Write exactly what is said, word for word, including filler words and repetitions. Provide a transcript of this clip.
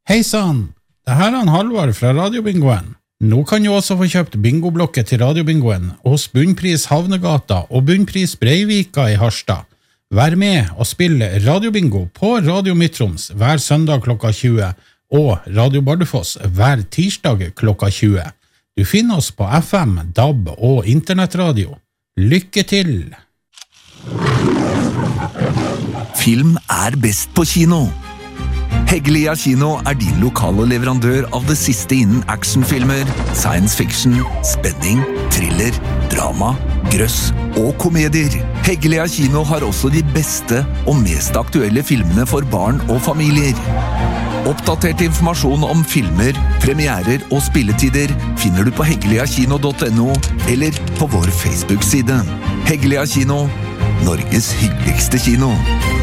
Hei sann, det her er han Halvard fra Radiobingoen. Nå kan du også få kjøpt bingoblokket til Radiobingoen hos Bunnpris Havnegata og Bunnpris Breivika i Harstad. Vær med og spill Radiobingo på Radio Midtroms hver søndag klokka tjue og Radio Bardufoss hver tirsdag klokka tjue. Du finner oss på F M, D A B og internettradio. Lykke til! Film er best på kino. Heggelia Kino er din lokale leverandør av det siste innen actionfilmer, science fiction, spenning, thriller, drama, grøss og komedier. Heggelia Kino har også de beste og mest aktuelle filmene for barn og familier. Oppdatert informasjon om filmer, premierer og spilletider finner du på heggelia-kino punktum no eller på vår Facebook-side. Heggelia Kino, Norges hyggeligste kino.